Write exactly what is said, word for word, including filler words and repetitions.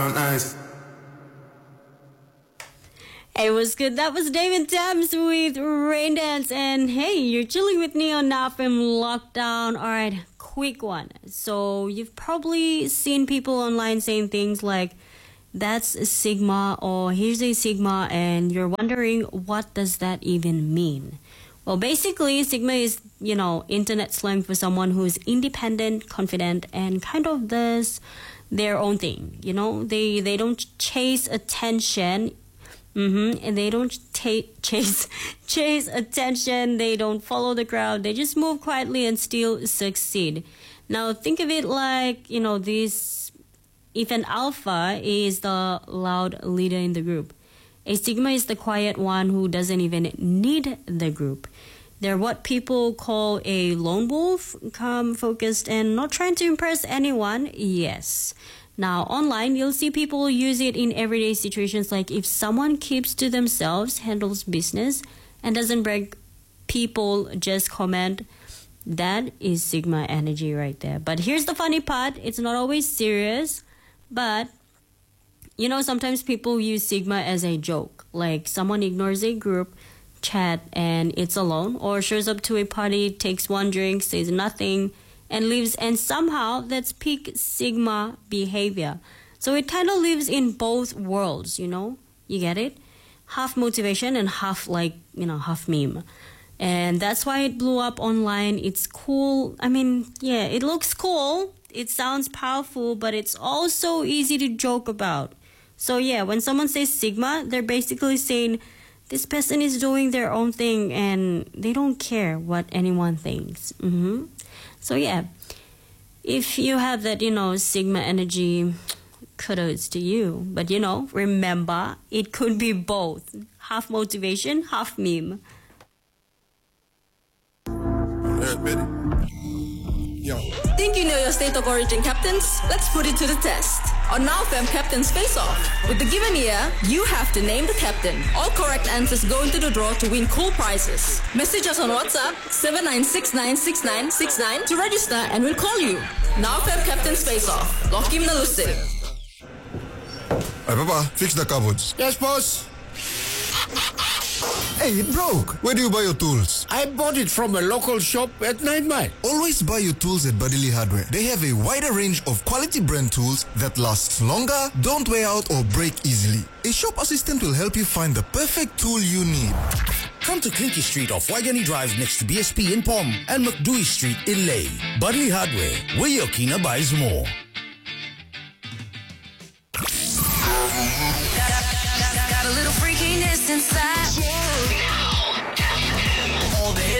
Nice. Hey, what's good? That was David Thames with Rain Dance. And hey, you're chilling with me on N F M Lockdown. All right, quick one. So you've probably seen people online saying things like, that's a Sigma, or here's a Sigma, and you're wondering, what does that even mean? Well, basically, Sigma is, you know, internet slang for someone who's independent, confident, and kind of does their own thing. You know, they, they don't chase attention. Mm-hmm. And they don't ta- chase chase attention. They don't follow the crowd. They just move quietly and still succeed. Now, think of it like, you know, this, if an alpha is the loud leader in the group, a Sigma is the quiet one who doesn't even need the group. They're what people call a lone wolf, calm, focused, and not trying to impress anyone. Yes. Now, online, you'll see people use it in everyday situations, like if someone keeps to themselves, handles business, and doesn't brag, people just comment. That is Sigma energy right there. But here's the funny part. It's not always serious, but, you know, sometimes people use Sigma as a joke. Like someone ignores a group chat and it's alone, or shows up to a party, takes one drink, says nothing, and leaves, and somehow that's peak Sigma behavior. So it kind of lives in both worlds, you know? You get it? Half motivation and half like, you know, half meme. And that's why it blew up online. It's cool. I mean, yeah, it looks cool. It sounds powerful, but it's also easy to joke about. So yeah, when someone says Sigma, they're basically saying this person is doing their own thing and they don't care what anyone thinks. Mm-hmm. So yeah, if you have that, you know, Sigma energy, kudos to you. But, you know, remember, it could be both. Half motivation, half meme. Yeah, Betty. Yo. Think you know your state of origin captains? Let's put it to the test. On N F M Captain's Face Off. With the given year, you have to name the captain. All correct answers go into the draw to win cool prizes. Message us on WhatsApp seven nine six nine six nine six nine to register and we'll call you. N F M Captain's Face Off. Lokim Naluste. Hey, Papa, fix the cupboards. Yes, boss. Hey, it broke. Where do you buy your tools? I bought it from a local shop at Nine Mile. Always buy your tools at Badili Hardware. They have a wider range of quality brand tools that lasts longer, don't wear out or break easily. A shop assistant will help you find the perfect tool you need. Come to Clinky Street off Waigani Drive next to B S P in Pom and McDouey Street in Ley. Badili Hardware, where your Kina buys more. Got a little freakiness inside.